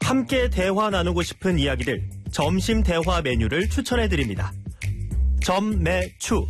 함께 대화 나누고 싶은 이야기들, 점심 대화 메뉴를 추천해드립니다. 점매추.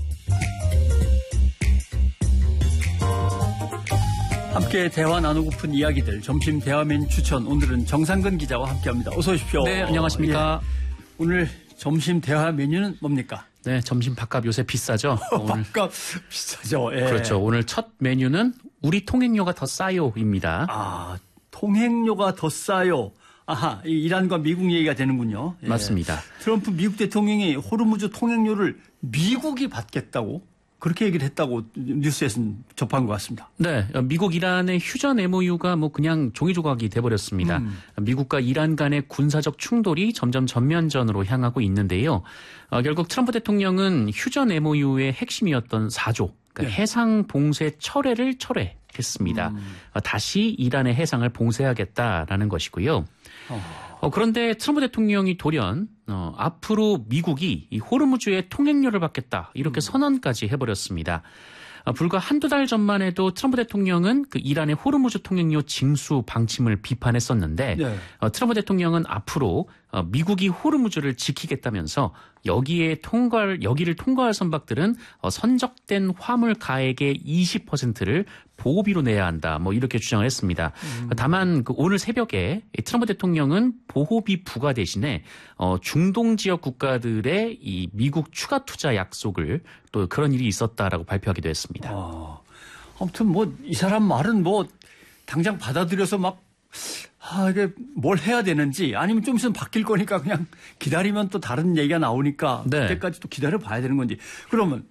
함께 대화 나누고픈 이야기들, 점심 대화 메뉴 추천. 오늘은 정상근 기자와 함께합니다. 어서 오십시오. 네, 안녕하십니까. 예. 오늘 점심 대화 메뉴는 뭡니까? 네, 점심 밥값 요새 비싸죠. 밥값 비싸죠. 예. 그렇죠. 오늘 첫 메뉴는 우리 통행료가 더 싸요입니다. 아, 통행료가 더 싸요. 아하, 이란과 미국 얘기가 되는군요. 예. 맞습니다. 트럼프 미국 대통령이 호르무즈 통행료를 미국이 받겠다고 그렇게 얘기를 했다고 뉴스에서는 접한 것 같습니다. 네, 미국 이란의 휴전 MOU가 뭐 그냥 종이 조각이 돼버렸습니다. 미국과 이란 간의 군사적 충돌이 점점 전면전으로 향하고 있는데요. 결국 트럼프 대통령은 휴전 MOU의 핵심이었던 4조, 그러니까 네. 해상 봉쇄 철회를 철회했습니다. 다시 이란의 해상을 봉쇄하겠다라는 것이고요. 그런데 트럼프 대통령이 돌연 앞으로 미국이 이 호르무즈의 통행료를 받겠다 이렇게 선언까지 해버렸습니다. 불과 한두 달 전만 해도 트럼프 대통령은 그 이란의 호르무즈 통행료 징수 방침을 비판했었는데 네. 트럼프 대통령은 앞으로 미국이 호르무즈를 지키겠다면서 여기를 통과할 선박들은 선적된 화물 가액의 20%를 보호비로 내야 한다. 뭐 이렇게 주장을 했습니다. 다만 오늘 새벽에 트럼프 대통령은 보호비 부과 대신에 중동 지역 국가들의 이 미국 추가 투자 약속을 또 그런 일이 있었다라고 발표하기도 했습니다. 아무튼 뭐 이 사람 말은 뭐 당장 받아들여서 막 이게 뭘 해야 되는지 아니면 좀 있으면 바뀔 거니까 그냥 기다리면 또 다른 얘기가 나오니까 네. 그때까지 또 기다려 봐야 되는 건지. 그러면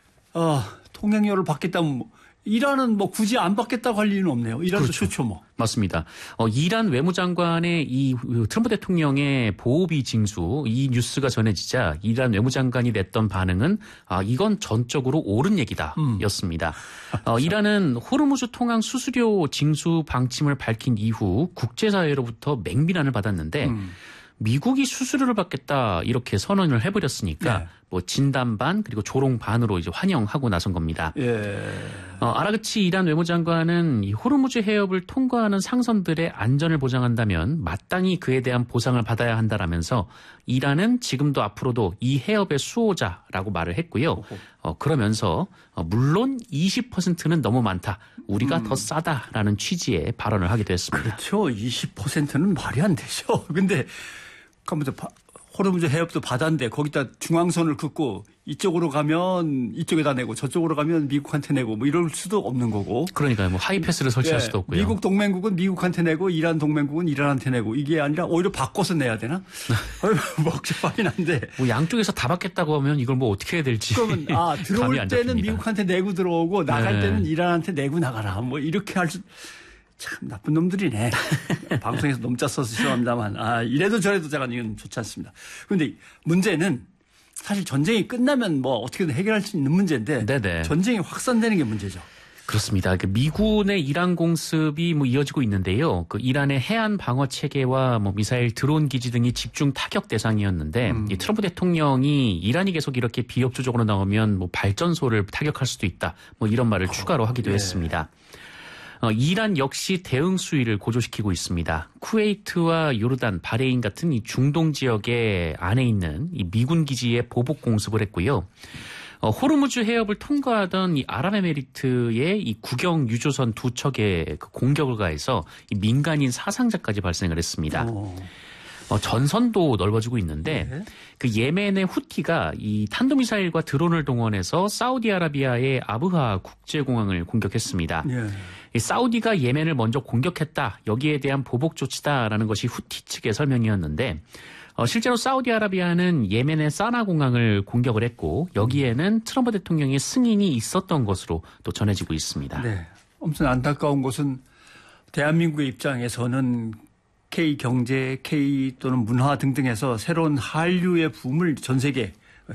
통행료를 받겠다면 뭐 이란은 뭐 굳이 안 받겠다고 할 리는 없네요. 이란도 그렇죠. 좋죠 뭐. 맞습니다. 이란 외무장관의 이 트럼프 대통령의 보호비 징수 이 뉴스가 전해지자 이란 외무장관이 냈던 반응은 이건 전적으로 옳은 얘기다였습니다. 이란은 호르무즈 통항 수수료 징수 방침을 밝힌 이후 국제사회로부터 맹비난을 받았는데 미국이 수수료를 받겠다 이렇게 선언을 해버렸으니까 네. 뭐 진단 반 그리고 조롱 반으로 이제 환영하고 나선 겁니다. 예. 아라그치 이란 외무장관은 이 호르무즈 해협을 통과하는 상선들의 안전을 보장한다면 마땅히 그에 대한 보상을 받아야 한다라면서 이란은 지금도 앞으로도 이 해협의 수호자라고 말을 했고요. 그러면서 물론 20%는 너무 많다. 우리가 더 싸다라는 취지의 발언을 하기도 했습니다. 그렇죠. 20%는 말이 안 되죠. 근데 호르무즈 해협도 바다인데 거기다 중앙선을 긋고 이쪽으로 가면 이쪽에다 내고 저쪽으로 가면 미국한테 내고 뭐 이럴 수도 없는 거고. 그러니까요. 뭐 하이패스를 설치할 수도 없고요. 미국 동맹국은 미국한테 내고 이란 동맹국은 이란한테 내고 이게 아니라 오히려 바꿔서 내야 되나? 복잡하긴 한데. 뭐 양쪽에서 다 받겠다고 하면 이걸 뭐 어떻게 해야 될지. 그러면 들어올 때는 미국한테 내고 들어오고 나갈 때는 이란한테 내고 나가라. 뭐 이렇게 할 수. 참 나쁜 놈들이네. 방송에서 넘자 써서 싫어합니다만 이래도 저래도 제가 이건 좋지 않습니다. 그런데 문제는 사실 전쟁이 끝나면 뭐 어떻게든 해결할 수 있는 문제인데 네네. 전쟁이 확산되는 게 문제죠. 그렇습니다. 미군의 이란 공습이 뭐 이어지고 있는데요. 그 이란의 해안 방어 체계와 뭐 미사일 드론 기지 등이 집중 타격 대상이었는데 이 트럼프 대통령이 이란이 계속 이렇게 비협조적으로 나오면 뭐 발전소를 타격할 수도 있다. 뭐 이런 말을 추가로 하기도 했습니다. 이란 역시 대응 수위를 고조시키고 있습니다. 쿠웨이트와 요르단, 바레인 같은 이 중동 지역의 안에 있는 이 미군 기지에 보복 공습을 했고요. 호르무즈 해협을 통과하던 이 아랍에미리트의 이 국영 유조선 두 척에 그 공격을 가해서 이 민간인 사상자까지 발생을 했습니다. 전선도 넓어지고 있는데 네. 그 예멘의 후티가 이 탄도미사일과 드론을 동원해서 사우디아라비아의 아부하 국제공항을 공격했습니다. 예. 이 사우디가 예멘을 먼저 공격했다. 여기에 대한 보복 조치다라는 것이 후티 측의 설명이었는데 실제로 사우디아라비아는 예멘의 사나 공항을 공격을 했고 여기에는 트럼프 대통령의 승인이 있었던 것으로 또 전해지고 있습니다. 네. 아무튼 안타까운 것은 대한민국의 입장에서는 K경제, K 또는 문화 등등에서 새로운 한류의 붐을 전 세계에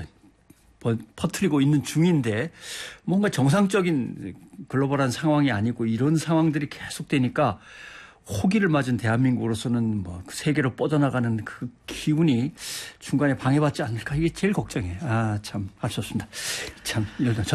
퍼뜨리고 있는 중인데 뭔가 정상적인 글로벌한 상황이 아니고 이런 상황들이 계속되니까 호기를 맞은 대한민국으로서는 뭐 세계로 뻗어나가는 그 기운이 중간에 방해받지 않을까 이게 제일 걱정이에요. 참 할 수 없습니다. 참 이러다